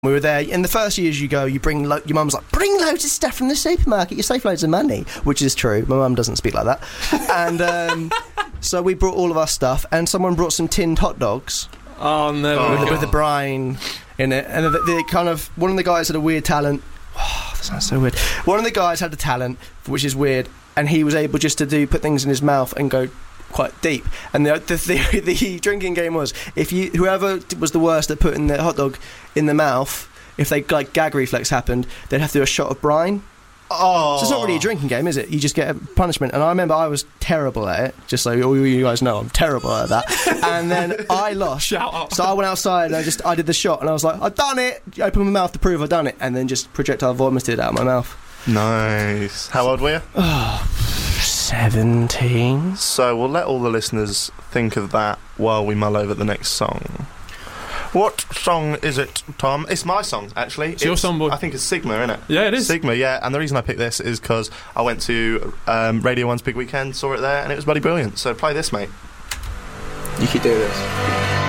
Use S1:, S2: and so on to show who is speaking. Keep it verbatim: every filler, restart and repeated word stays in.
S1: We were there. In the first years you go, you bring lo- your mum's like, bring loads of stuff from the supermarket, you save loads of money, which is true. My mum doesn't speak like that. And um, so we brought all of our stuff, and someone brought some tinned hot dogs.
S2: Oh no!
S1: Oh, with,
S2: God.
S1: the, with the brine in it, and the, the kind of one of the guys had a weird talent. Oh, that sounds so weird. One of the guys had a talent, which is weird, and he was able just to do put things in his mouth and go quite deep. And the the, the, the drinking game was, if you whoever was the worst at putting the hot dog in the mouth, if they like gag reflex happened, they'd have to do a shot of brine.
S3: Oh,
S1: so it's not really a drinking game, is it? You just get a punishment. And I remember I was terrible at it, just so all you guys know I'm terrible at that. And then I lost.
S2: Shout out.
S1: So I went outside and I just I did the shot and I was like, I've done it. I opened my mouth to prove I've done it, and then just projectile vomited out of my mouth.
S3: Nice. How old were you?
S1: Oh, seventeen.
S3: So we'll let all the listeners think of that while we mull over the next song. What song is it, Tom? It's my song, actually.
S2: It's, it's your song, boy.
S3: I think it's Sigma, isn't it?
S2: Yeah, it is.
S3: Sigma, yeah. And the reason I picked this is because I went to um, Radio one's Big Weekend, saw it there, and it was bloody brilliant. So play this, mate.
S1: You could do this.